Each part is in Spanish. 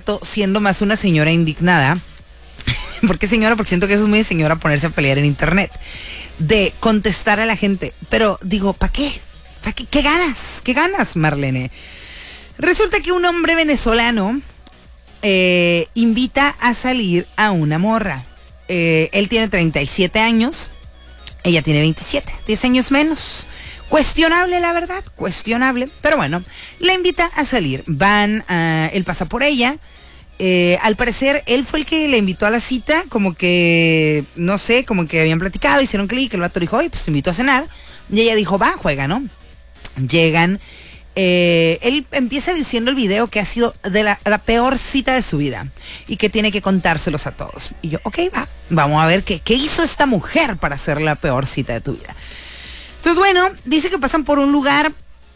cierto, siendo más una señora indignada. ¿Por qué señora? Porque siento que eso es muy de señora ponerse a pelear en internet. De contestar a la gente. Pero digo, ¿para qué? ¿Para qué? ¿Qué ganas? ¿Qué ganas, Marlene? Resulta que un hombre venezolano invita a salir a una morra. Él tiene 37 años. Ella tiene 27, 10 años menos. Cuestionable, la verdad, cuestionable. Pero bueno, la invita a salir. Él pasa por ella. Al parecer, él fue el que le invitó a la cita. Como que, no sé, como que habían platicado, hicieron clic. El vato dijo, oye, pues te invito a cenar. Y ella dijo, va, juega, ¿no? Llegan. Él empieza diciendo el video que ha sido de la peor cita de su vida y que tiene que contárselos a todos. Y yo, ok, vamos a ver qué hizo esta mujer para hacer la peor cita de tu vida. Entonces, bueno, dice que pasan por un lugar,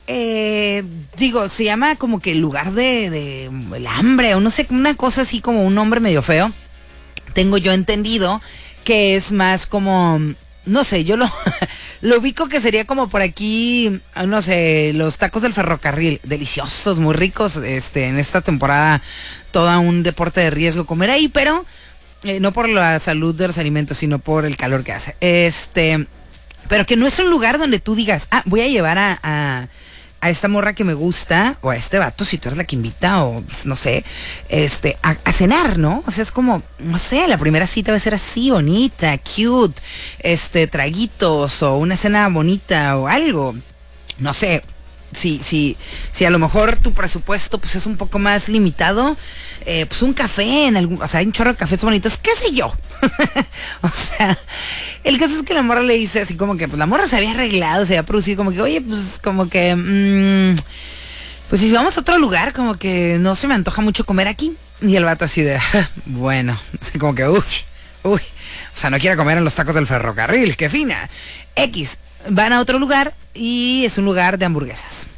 se llama como que el lugar de el hambre, o no sé, una cosa así como un nombre medio feo. Tengo yo entendido que es más como... No sé, yo lo ubico que sería como por aquí, no sé, los tacos del ferrocarril, deliciosos, muy ricos, en esta temporada, todo un deporte de riesgo comer ahí, pero no por la salud de los alimentos, sino por el calor que hace. Pero que no es un lugar donde tú digas, voy a llevar a esta morra que me gusta, o a este vato, si tú eres la que invita, o no sé, a cenar, ¿no? O sea, es como, no sé, la primera cita va a ser así, bonita, cute, traguitos, o una cena bonita, o algo. No sé, si a lo mejor tu presupuesto, pues, es un poco más limitado, pues un café, o sea, hay un chorro de cafés bonitos, qué sé yo. O sea, el caso es que la morra le dice así como que, pues la morra se había arreglado, se había producido, como que, oye, pues como que, pues si vamos a otro lugar, como que no se me antoja mucho comer aquí. Y el vato así de, bueno, como que, uy, o sea, no quiere comer en los tacos del ferrocarril, qué fina. Van a otro lugar y es un lugar de hamburguesas.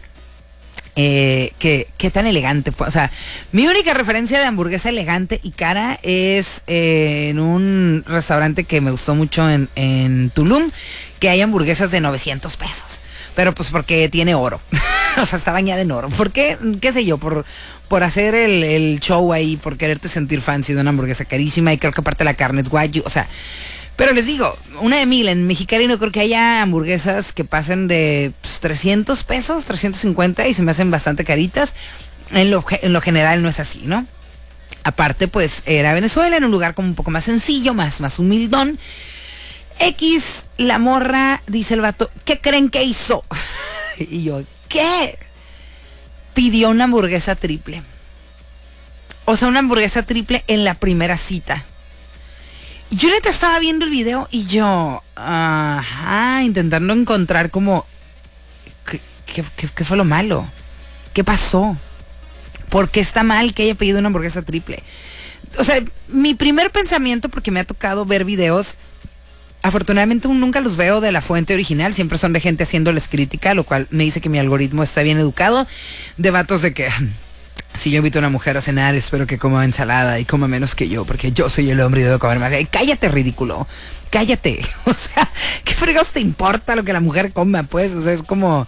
Qué tan elegante fue. O sea, mi única referencia de hamburguesa elegante y cara es en un restaurante que me gustó mucho en Tulum, que hay hamburguesas de 900 pesos. Pero pues porque tiene oro. O sea, está bañada en oro. ¿Por qué? ¿Qué sé yo? Por hacer el show ahí, por quererte sentir fancy de una hamburguesa carísima, y creo que aparte la carne es guayu. O sea, pero les digo, una de 1000 en Mexicali no creo que haya hamburguesas que pasen de 300 pesos, 350, y se me hacen bastante caritas. En lo general no es así, ¿no? Aparte, pues, era Venezuela, en un lugar como un poco más sencillo, más humildón. La morra, dice el vato, ¿qué creen que hizo? Y yo, ¿qué? Pidió una hamburguesa triple. O sea, una hamburguesa triple en la primera cita. Yo neta estaba viendo el video y yo, intentando encontrar como, ¿qué fue lo malo? ¿Qué pasó? ¿Por qué está mal que haya pedido una hamburguesa triple? O sea, mi primer pensamiento, porque me ha tocado ver videos, afortunadamente nunca los veo de la fuente original, siempre son de gente haciéndoles crítica, lo cual me dice que mi algoritmo está bien educado, de vatos de que... Si yo invito a una mujer a cenar, espero que coma ensalada y coma menos que yo, porque yo soy el hombre y debo comer más. Cállate, ridículo. Cállate. O sea, ¿qué fregados te importa lo que la mujer coma, pues? O sea, es como,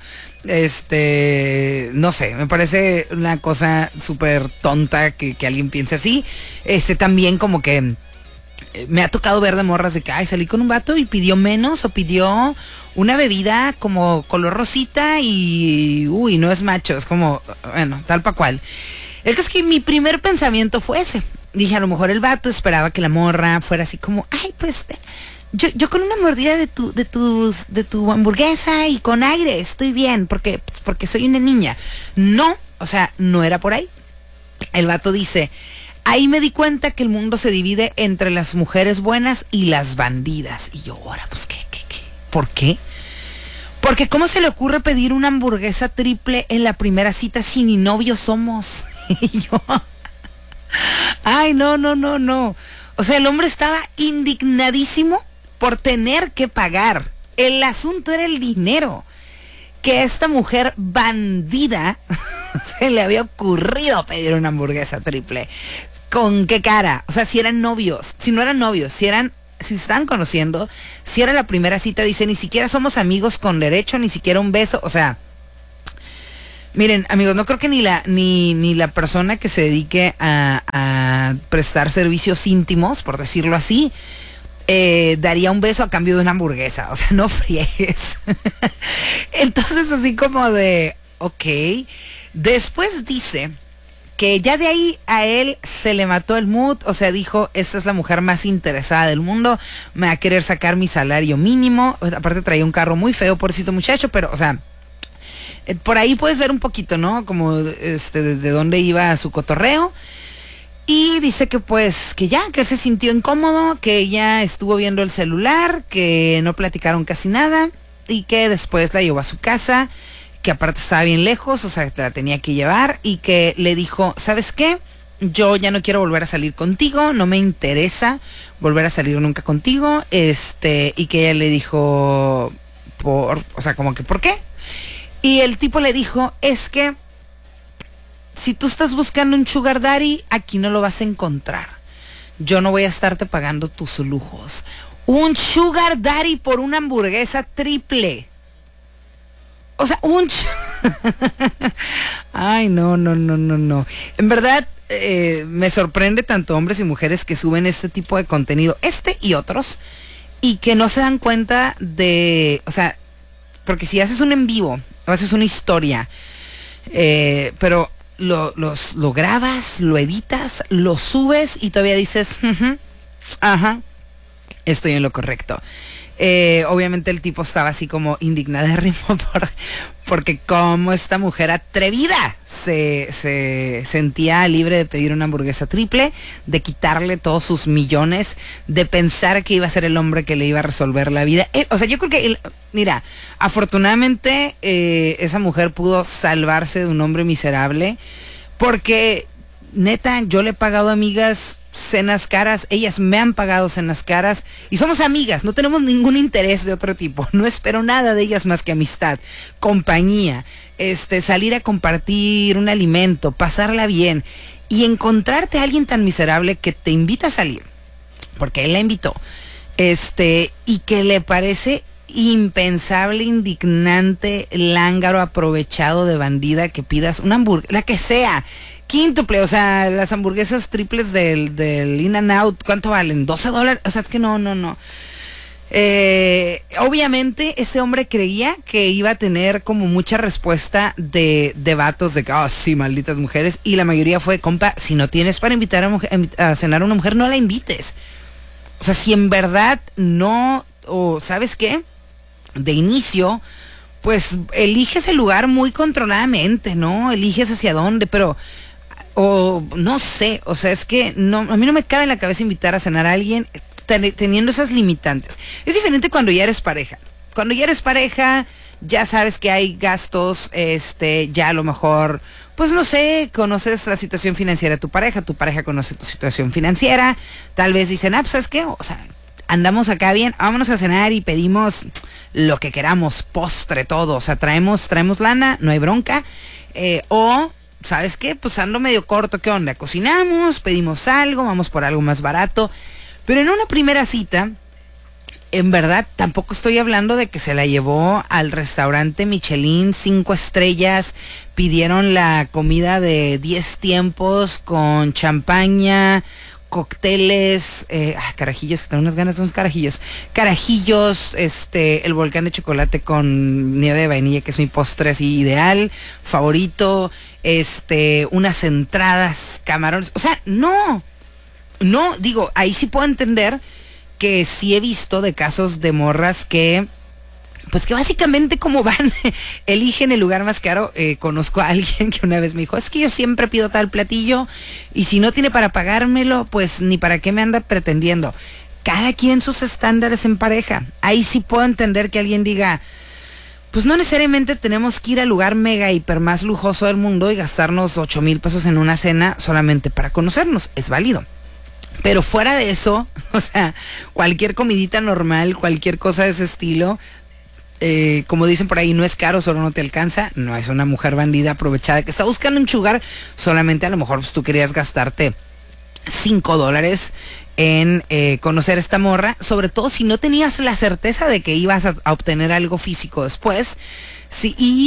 no sé, me parece una cosa súper tonta que alguien piense así. También como que me ha tocado ver de morras de que, salí con un vato y pidió menos, o pidió una bebida como color rosita y, no es macho, es como, bueno, tal pa' cual. El caso es que mi primer pensamiento fue ese. Dije, a lo mejor el vato esperaba que la morra fuera así como, pues, yo con una mordida de tu hamburguesa y con aire, estoy bien, porque soy una niña. No, o sea, no era por ahí. El vato dice, ahí me di cuenta que el mundo se divide entre las mujeres buenas y las bandidas. Y yo, ahora, pues, ¿qué? ¿Por qué? Porque ¿cómo se le ocurre pedir una hamburguesa triple en la primera cita si ni novios somos? Y yo, no. O sea, el hombre estaba indignadísimo por tener que pagar. El asunto era el dinero. Que a esta mujer bandida se le había ocurrido pedir una hamburguesa triple. ¿Con qué cara? O sea, si eran novios, si no eran novios, si se estaban conociendo, si era la primera cita, dice, ni siquiera somos amigos con derecho, ni siquiera un beso, o sea, Miren, amigos, no creo que ni la persona que se dedique a prestar servicios íntimos, por decirlo así, daría un beso a cambio de una hamburguesa. O sea, no friegues. Entonces, así como de, ok. Después dice que ya de ahí a él se le mató el mood. O sea, dijo, esta es la mujer más interesada del mundo, me va a querer sacar mi salario mínimo. Aparte traía un carro muy feo, pobrecito muchacho, pero, o sea, por ahí puedes ver un poquito, ¿no? Como de dónde iba su cotorreo. Y dice que pues, que ya, que él se sintió incómodo, que ella estuvo viendo el celular, que no platicaron casi nada, y que después la llevó a su casa, que aparte estaba bien lejos, o sea, que la tenía que llevar, y que le dijo, ¿sabes qué? Yo ya no quiero volver a salir contigo, no me interesa volver a salir nunca contigo, y que ella le dijo, o sea, como que, ¿por qué? Y el tipo le dijo, es que si tú estás buscando un sugar daddy, aquí no lo vas a encontrar. Yo no voy a estarte pagando tus lujos. Un sugar daddy por una hamburguesa triple. O sea, Ay, no. En verdad, me sorprende tanto hombres y mujeres que suben este tipo de contenido, y otros, y que no se dan cuenta de, o sea, porque si haces un en vivo, o haces una historia, pero lo grabas, lo editas, lo subes y todavía dices, ajá, estoy en lo correcto. Obviamente el tipo estaba así como indignadérrimo porque como esta mujer atrevida se sentía libre de pedir una hamburguesa triple, de quitarle todos sus millones, de pensar que iba a ser el hombre que le iba a resolver la vida. O sea, yo creo que, mira, afortunadamente esa mujer pudo salvarse de un hombre miserable, porque neta, yo le he pagado a amigas cenas caras, ellas me han pagado cenas caras y somos amigas, no tenemos ningún interés de otro tipo, no espero nada de ellas más que amistad, compañía, salir a compartir un alimento, pasarla bien, y encontrarte a alguien tan miserable que te invita a salir, porque él la invitó, y que le parece impensable, indignante, lángaro, aprovechado de bandida que pidas una hamburguesa, la que sea, quíntuple, o sea, las hamburguesas triples del In-N-Out, ¿cuánto valen? $12, o sea, es que no. Obviamente ese hombre creía que iba a tener como mucha respuesta de vatos de que, sí, malditas mujeres, y la mayoría fue, compa, si no tienes para invitar a cenar a una mujer, no la invites. O sea, si en verdad no, o ¿sabes qué? De inicio, pues eliges el lugar muy controladamente, ¿no? Eliges hacia dónde, pero o no sé, o sea, es que no, a mí no me cabe en la cabeza invitar a cenar a alguien teniendo esas limitantes. Es diferente cuando ya eres pareja. Cuando ya eres pareja, ya sabes que hay gastos, ya a lo mejor, pues no sé, conoces la situación financiera de tu pareja conoce tu situación financiera, tal vez dicen, pues ¿sabes qué? O sea, andamos acá bien, vámonos a cenar y pedimos lo que queramos, postre, todo, o sea, traemos lana, no hay bronca, o ¿sabes qué? Pues ando medio corto, ¿qué onda? Cocinamos, pedimos algo, vamos por algo más barato. Pero en una primera cita, en verdad, tampoco estoy hablando de que se la llevó al restaurante Michelin 5 estrellas, pidieron la comida de 10 tiempos con champaña, cócteles, carajillos, que tengo unas ganas de unos carajillos, el volcán de chocolate con nieve de vainilla, que es mi postre así ideal, favorito, unas entradas, camarones, o sea, no, digo, ahí sí puedo entender que sí he visto de casos de morras que, pues que básicamente como van, eligen el lugar más caro. Conozco a alguien que una vez me dijo, es que yo siempre pido tal platillo y si no tiene para pagármelo, pues ni para qué me anda pretendiendo. Cada quien sus estándares en pareja. Ahí sí puedo entender que alguien diga, pues no necesariamente tenemos que ir al lugar mega hiper más lujoso del mundo y gastarnos 8,000 pesos en una cena solamente para conocernos. Es válido. Pero fuera de eso, o sea, cualquier comidita normal, cualquier cosa de ese estilo, como dicen por ahí, no es caro, solo no te alcanza. No es una mujer bandida aprovechada que está buscando un sugar. Solamente a lo mejor pues, tú querías gastarte $5 en conocer esta morra, sobre todo si no tenías la certeza de que ibas a obtener algo físico después. Sí, y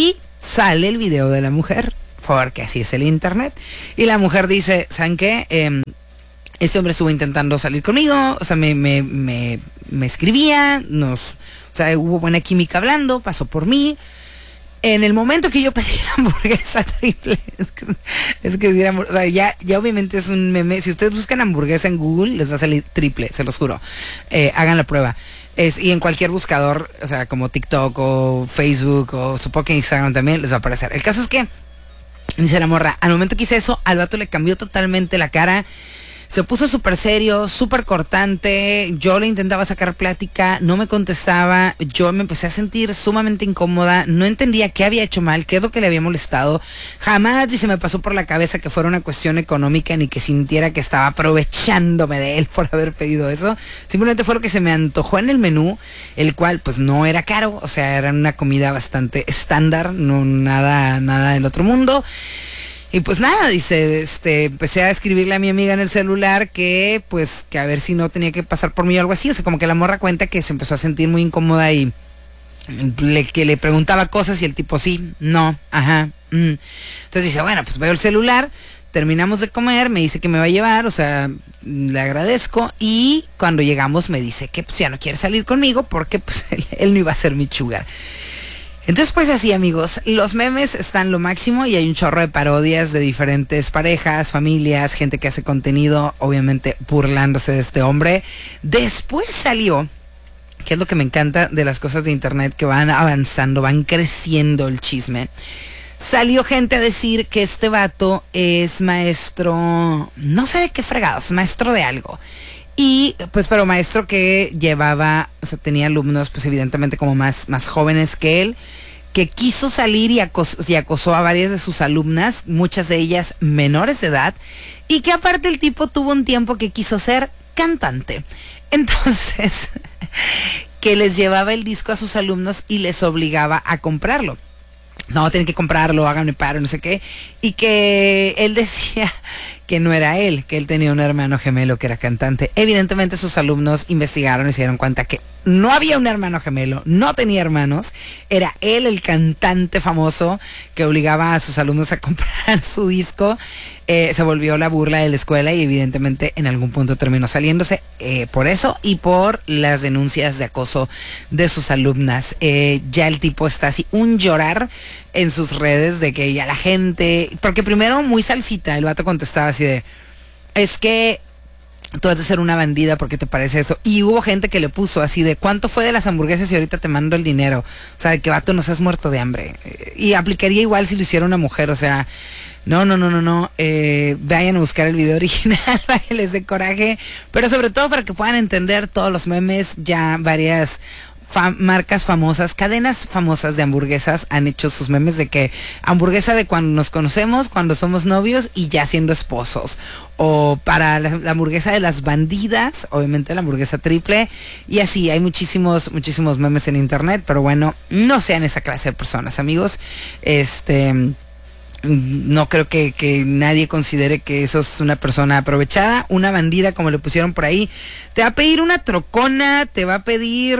sale el video de la mujer, porque así es el internet, y la mujer dice, ¿saben qué? Este hombre estuvo intentando salir conmigo, o sea, me escribía, o sea, hubo buena química hablando, pasó por mí. En el momento que yo pedí la hamburguesa triple, es que o sea, ya obviamente es un meme. Si ustedes buscan hamburguesa en Google, les va a salir triple, se los juro. Hagan la prueba. Y en cualquier buscador, o sea, como TikTok o Facebook o supongo que Instagram también les va a aparecer. El caso es que, dice la morra, al momento que hice eso, al vato le cambió totalmente la cara. Se puso súper serio, súper cortante. Yo le intentaba sacar plática, no me contestaba. Yo me empecé a sentir sumamente incómoda. No entendía qué había hecho mal, qué es lo que le había molestado. Jamás ni se me pasó por la cabeza que fuera una cuestión económica, ni que sintiera que estaba aprovechándome de él por haber pedido eso. Simplemente fue lo que se me antojó en el menú, el cual pues no era caro. O sea, era una comida bastante estándar, no nada del otro mundo. Y pues nada, dice, empecé a escribirle a mi amiga en el celular que a ver si no tenía que pasar por mí o algo así. O sea, como que la morra cuenta que se empezó a sentir muy incómoda y que le preguntaba cosas y el tipo sí, no, ajá. Entonces dice, bueno, pues veo el celular, terminamos de comer, me dice que me va a llevar, o sea, le agradezco. Y cuando llegamos me dice que pues ya no quiere salir conmigo porque pues él no iba a ser mi sugar. Entonces pues así, amigos, los memes están lo máximo y hay un chorro de parodias de diferentes parejas, familias, gente que hace contenido, obviamente burlándose de este hombre. Después salió, que es lo que me encanta de las cosas de internet, que van avanzando, van creciendo el chisme. Salió gente a decir que este vato es maestro, no sé de qué fregados, maestro de algo. Y pues pero maestro que llevaba, o sea, tenía alumnos pues evidentemente como más jóvenes que él, que quiso salir y acosó a varias de sus alumnas, muchas de ellas menores de edad, y que aparte el tipo tuvo un tiempo que quiso ser cantante. Entonces, que les llevaba el disco a sus alumnos y les obligaba a comprarlo. No, tienen que comprarlo, háganme paro, no sé qué. Y que él decía que no era él, que él tenía un hermano gemelo que era cantante. Evidentemente sus alumnos investigaron y se dieron cuenta que no había un hermano gemelo, no tenía hermanos. Era él el cantante famoso que obligaba a sus alumnos a comprar su disco. Se volvió la burla de la escuela y evidentemente en algún punto terminó saliéndose por eso y por las denuncias de acoso de sus alumnas. Ya el tipo está así, un llorar en sus redes de que ya la gente, porque primero muy salsita, el vato contestaba así de, es que tú has de ser una bandida porque te parece eso. Y hubo gente que le puso así de, ¿cuánto fue de las hamburguesas y ahorita te mando el dinero? O sea, de que vato no seas muerto de hambre. Y aplicaría igual si lo hiciera una mujer, o sea, no. Vayan a buscar el video original para que les dé coraje, pero sobre todo para que puedan entender todos los memes. Ya varias marcas famosas, cadenas famosas de hamburguesas han hecho sus memes de que hamburguesa de cuando nos conocemos, cuando somos novios y ya siendo esposos. O para la hamburguesa de las bandidas, obviamente la hamburguesa triple. Y así, hay muchísimos memes en internet, pero bueno, no sean esa clase de personas, amigos. No creo que nadie considere que eso es una persona aprovechada, una bandida como le pusieron por ahí. Te va a pedir una trocona, te va a pedir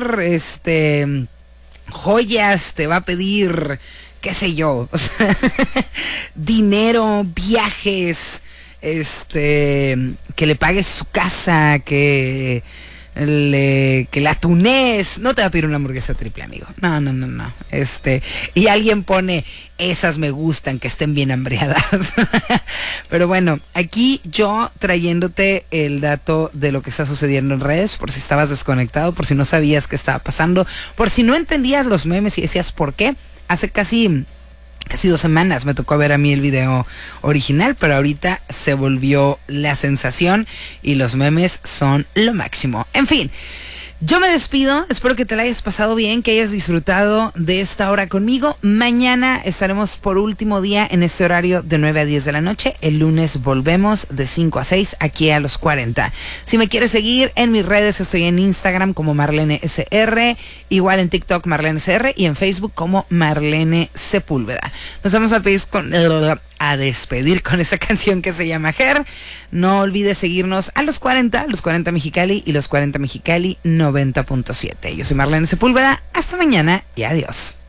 joyas, te va a pedir qué sé yo, o sea, dinero, viajes, que le pagues su casa, que la tunés. No te va a pedir una hamburguesa triple, amigo. No. Y alguien pone, esas me gustan, que estén bien hambreadas. Pero bueno, aquí yo trayéndote el dato de lo que está sucediendo en redes, por si estabas desconectado, por si no sabías qué estaba pasando, por si no entendías los memes y decías por qué. Hace casi 2 semanas me tocó ver a mí el video original, pero ahorita se volvió la sensación y los memes son lo máximo. En fin, yo me despido, espero que te la hayas pasado bien, que hayas disfrutado de esta hora conmigo. Mañana estaremos por último día en este horario de 9 a 10 de la noche. El lunes volvemos de 5 a 6 aquí a los 40. Si me quieres seguir en mis redes, estoy en Instagram como Marlene SR, igual en TikTok Marlene SR y en Facebook como Marlene Sepúlveda. Nos vamos a despedir con esta canción que se llama Her. No olvides seguirnos a los 40 Mexicali y los 40 Mexicali 90.7. Yo soy Marlene Sepúlveda, hasta mañana y adiós.